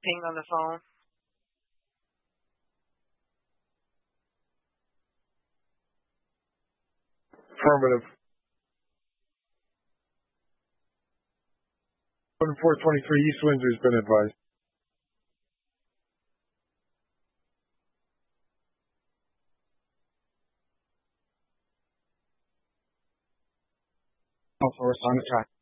ping on the phone? Affirmative. 423 East Windsor's been advised. Also, respond to track.